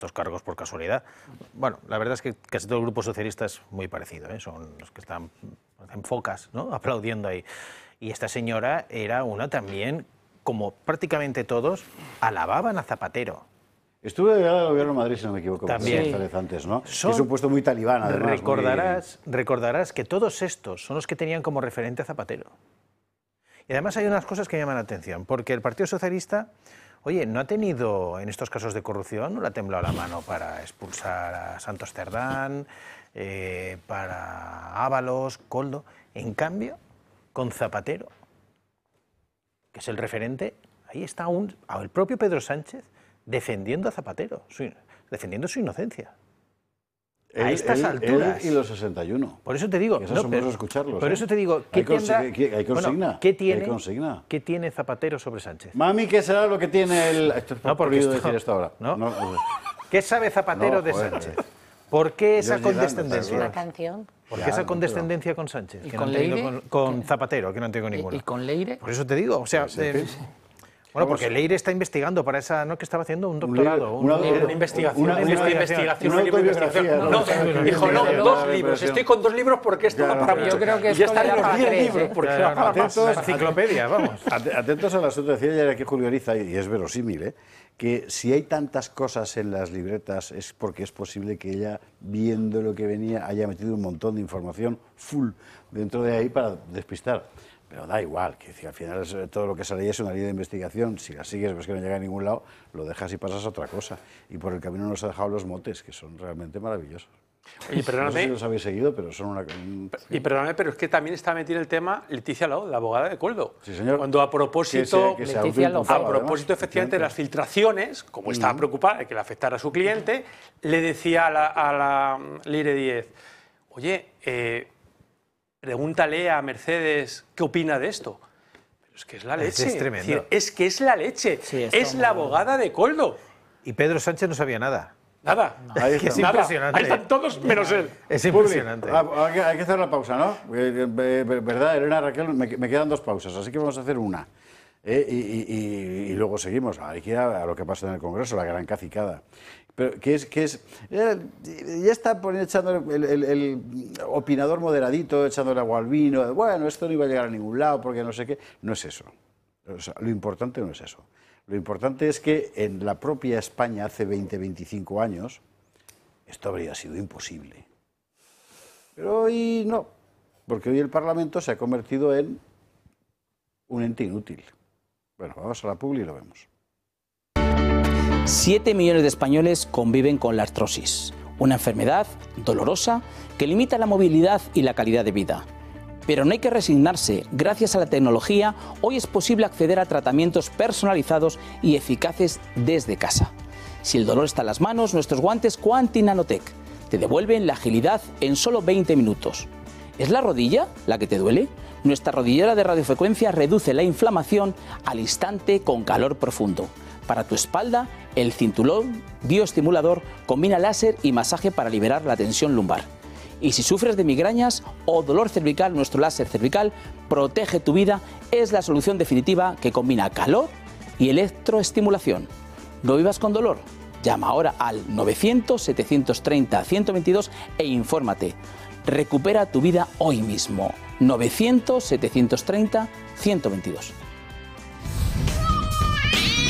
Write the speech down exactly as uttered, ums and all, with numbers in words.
estos cargos por casualidad. Bueno, la verdad es que casi todo el grupo socialista es muy parecido, ¿eh? Son los que están en focas, ¿no?, aplaudiendo ahí. Y esta señora era una también, como prácticamente todos, alababan a Zapatero. Estuve delegado del Gobierno de Madrid, si no me equivoco, también. sí. antes, ¿no? Son, es un puesto muy talibán, además. Recordarás, muy... recordarás que todos estos son los que tenían como referente a Zapatero. Y además hay unas cosas que llaman la atención, porque el Partido Socialista, oye, no ha tenido, en estos casos de corrupción, no le ha temblado la mano para expulsar a Santos Cerdán, eh, para Ábalos, Koldo. En cambio, con Zapatero, que es el referente, ahí está un, el propio Pedro Sánchez defendiendo a Zapatero, su, defendiendo su inocencia. Él, a estas él, alturas. Él y los sesenta y uno. Por eso te digo, eso no, somos pero, escucharlos. por ¿eh? eso te digo, ¿qué, hay, tendrá, consigna, hay consigna. bueno, ¿qué, tiene, hay consigna. ¿qué tiene Zapatero sobre Sánchez? Mami, ¿qué será lo que tiene el...? Esto es no, prohibido esto, decir esto ahora. ¿no? No, ¿Qué sabe Zapatero no, de joder, Sánchez? ¿Por qué esa Dios condescendencia? Una canción. ¿Por qué Ya, esa no, condescendencia pero... con Sánchez? ¿Y que con no Leire? Con, con Zapatero, que no tengo ninguna. ¿Y con Leire? Por eso te digo, o sea... Sí, eh, sí. Bueno, porque Leire está investigando para esa, ¿no?, que estaba haciendo un doctorado. Una, un, una, un, una investigación. Una, Una, una, una investigación. Una Una investigación. autobiografía. No, no, dijo, no, dos libros. Estoy con dos libros porque esto claro, va para claro, mucho. Yo creo que y ya esto están ya los para diez tres, libros ¿eh? porque claro, va para atentos, más. enciclopedia, vamos. Atentos al asunto, decía ayer aquí Julio Ariza, y es verosímil, ¿eh?, que si hay tantas cosas en las libretas es porque es posible que ella, viendo lo que venía, haya metido un montón de información full dentro de ahí para despistar. Pero da igual, que al final es, todo lo que sale es una línea de investigación. Si la sigues, ves que no llega a ningún lado, lo dejas y pasas a otra cosa. Y por el camino nos ha dejado los motes, que son realmente maravillosos. Oye, perdóname. No sé si los habéis seguido, pero son una... Un... Y perdóname, pero es que también está metida en el tema Leticia Lau, la abogada de Koldo. Sí, señor. Cuando a propósito, que se, que se Leticia Lau. a propósito efectivamente de las filtraciones, como estaba preocupada de que le afectara a su cliente, le decía a la, a la Leire Díez, oye, eh, pregúntale a Mercedes qué opina de esto. Pero es que es la leche. Es tremendo. Es, decir, es que es la leche. Sí, es la abogada de Koldo. Y Pedro Sánchez no sabía nada. Nada. Ahí Que es está. Nada. impresionante. Ahí están todos menos él. Es impresionante. Ah, hay, que, hay que hacer la pausa, ¿no? Eh, eh, ¿Verdad, Elena, Raquel? Me, me quedan dos pausas, así que vamos a hacer una. Eh, y, y, y, y luego seguimos. Hay que ir a, a lo que pasa en el Congreso, la gran cacicada. Pero que es, que es eh, ya está poniendo, echando el, el, el opinador moderadito, echándole agua al vino. Bueno, esto no iba a llegar a ningún lado porque no sé qué. No es eso. O sea, lo importante no es eso. Lo importante es que en la propia España hace veinte, veinticinco años esto habría sido imposible. Pero hoy no, porque hoy el Parlamento se ha convertido en un ente inútil. Bueno, vamos a la publi y lo vemos. Siete millones de españoles conviven con la artrosis, una enfermedad dolorosa que limita la movilidad y la calidad de vida. Pero no hay que resignarse. Gracias a la tecnología, hoy es posible acceder a tratamientos personalizados y eficaces desde casa. Si el dolor está en las manos, nuestros guantes Quanti Nanotech te devuelven la agilidad en solo veinte minutos. ¿Es la rodilla la que te duele? Nuestra rodillera de radiofrecuencia reduce la inflamación al instante con calor profundo. Para tu espalda, el cinturón bioestimulador combina láser y masaje para liberar la tensión lumbar. Y si sufres de migrañas o dolor cervical, nuestro láser cervical protege tu vida. Es la solución definitiva que combina calor y electroestimulación. ¿No vivas con dolor? Llama ahora al novecientos, setecientos treinta, ciento veintidós e infórmate. Recupera tu vida hoy mismo. novecientos, setecientos treinta, ciento veintidós.